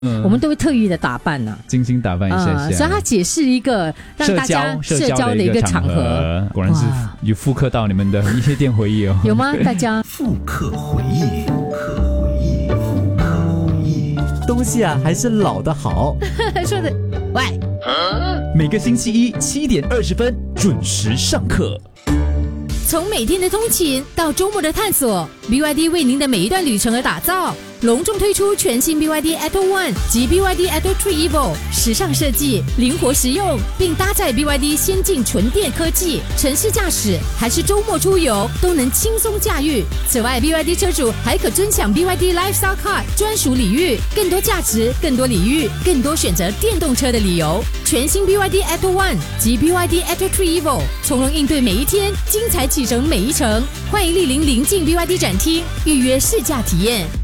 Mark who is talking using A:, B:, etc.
A: 我们都会特意的打扮呢，
B: 精心打扮一下下。
A: 所以他解释一个让大家社交的一个场合，
B: 果然是有复刻到你们的一些店回忆哦。
A: 有吗？大家
C: 复刻回忆，
D: 东西啊还是老的好。
A: 说的，喂，
D: 每个星期一7点20分准时上课。
A: 从每天的通勤到周末的探索 ，BYD 为您的每一段旅程而打造。隆重推出全新 BYD Atto One 及 BYD Atto 3 Evo， 时尚设计，灵活实用，并搭载 BYD 先进纯电科技，城市驾驶还是周末出游都能轻松驾驭。此外 ，BYD 车主还可尊享 BYD Lifestyle Card 专属礼遇，更多价值，更多礼遇，更多选择电动车的理由。全新 BYD Atto One 及 BYD Atto 3 Evo， 从容应对每一天，精彩启程每一程。欢迎莅临邻近 BYD 展厅，预约试驾体验。